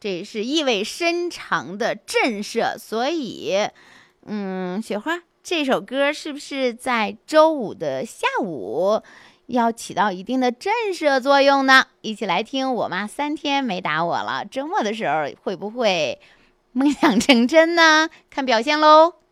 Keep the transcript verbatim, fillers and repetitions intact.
这是意味深长的震慑。所以，嗯，雪花，这首歌是不是在周五的下午要起到一定的震慑作用呢？一起来听。我妈三天没打我了，周末的时候会不会梦想成真呢？看表现喽。